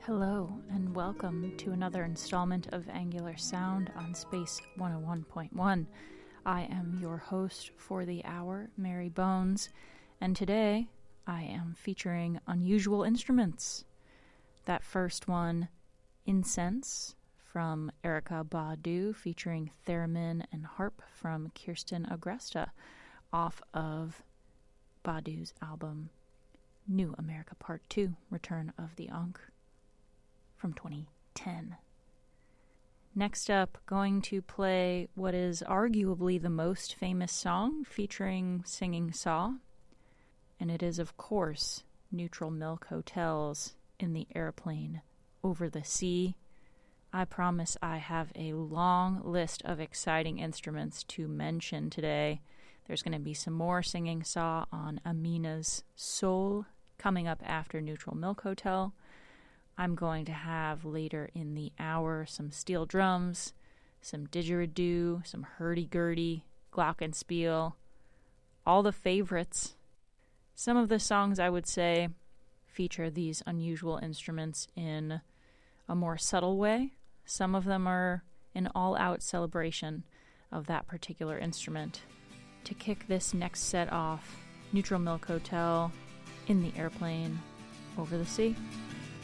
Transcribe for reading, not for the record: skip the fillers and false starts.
Hello, and welcome to another installment of Angular Sound on Space 101.1. I am your host for the hour, Mary Bones, and today I am featuring unusual instruments. That first one, Incense, from Erykah Badu, featuring theremin and harp from Kirsten Agresta, off of Badu's album New America Part 2, Return of the Ankh, from 2010. Next up, going to play what is arguably the most famous song featuring Singing Saw, and it is, of course, Neutral Milk Hotel's In the Airplane Over the Sea. I promise I have a long list of exciting instruments to mention today. There's going to be some more Singing Saw on Amina's Soul coming up after Neutral Milk Hotel. I'm going to have later in the hour some steel drums, some didgeridoo, some hurdy-gurdy, glockenspiel, all the favorites. Some of the songs, I would say, feature these unusual instruments in a more subtle way. Some of them are an all-out celebration of that particular instrument. To kick this next set off, Neutral Milk Hotel, In the Airplane Over the Sea.